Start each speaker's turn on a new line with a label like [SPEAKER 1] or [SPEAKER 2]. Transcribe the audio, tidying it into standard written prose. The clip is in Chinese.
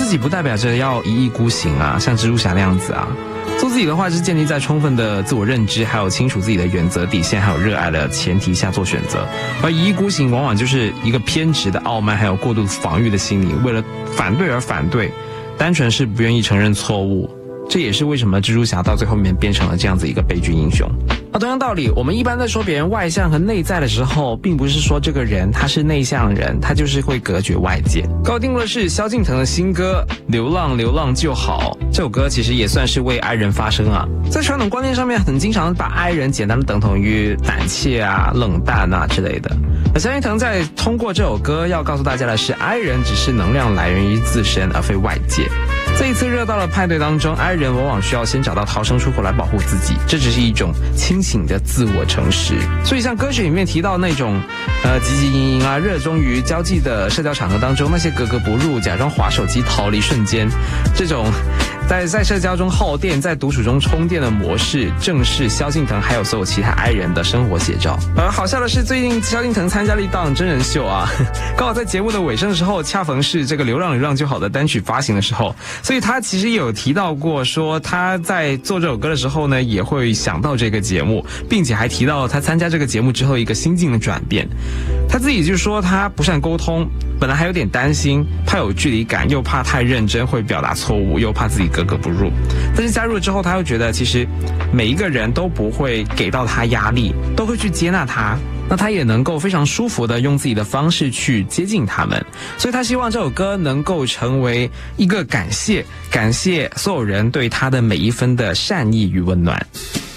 [SPEAKER 1] 己不代表着要一意孤行啊，像蜘蛛侠那样子啊。做自己的话是建立在充分的自我认知，还有清楚自己的原则底线，还有热爱的前提下做选择。而一意孤行往往就是一个偏执的傲慢，还有过度防御的心理，为了反对而反对，单纯是不愿意承认错误。这也是为什么蜘蛛侠到最后面变成了这样子一个悲剧英雄。同样道理，我们一般在说别人外向和内在的时候，并不是说这个人他是内向人，他就是会隔绝外界。告定论是萧敬腾的新歌《流浪流浪就好》，这首歌其实也算是为 I 人发声啊。在传统观念上面，很经常把 I 人简单的等同于胆怯啊、冷淡啊之类的。而萧敬腾在通过这首歌要告诉大家的是 ，I 人只是能量来源于自身，而非外界。在一次热闹的派对当中 ，I 人往往需要先找到逃生出口来保护自己，这只是一种清醒的自我诚实。所以像歌曲里面提到那种汲汲营营啊，热衷于交际的社交场合当中，那些格格不入、假装滑手机逃离瞬间，这种在社交中耗电，在独处中充电的模式，正是萧敬腾还有所有其他 I 人的生活写照。而好笑的是，最近萧敬腾参加了一档真人秀啊，刚好在节目的尾声的时候，恰逢是这个《流浪流浪就好》的单曲发行的时候，所以他其实也有提到过说他在做这首歌的时候呢，也会想到这个节目，并且还提到他参加这个节目之后一个心境的转变。他自己就说他不善沟通，本来还有点担心，怕有距离感，又怕太认真会表达错误，又怕自己格格不入。但是加入了之后，他又觉得其实每一个人都不会给到他压力，都会去接纳他，那他也能够非常舒服的用自己的方式去接近他们。所以他希望这首歌能够成为一个感谢所有人对他的每一分的善意与温暖。